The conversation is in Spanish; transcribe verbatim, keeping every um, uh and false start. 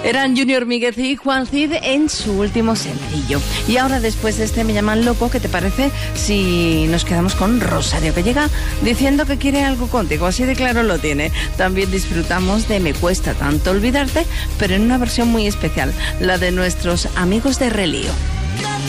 Eran Junior Míguez y Juan Cid en su último sencillo. Y ahora, después de este Me llaman loco, ¿qué te parece si nos quedamos con Rosario, que llega diciendo que quiere algo contigo? Así de claro lo tiene. También disfrutamos de Me cuesta tanto olvidarte, pero en una versión muy especial, la de nuestros amigos de Relío.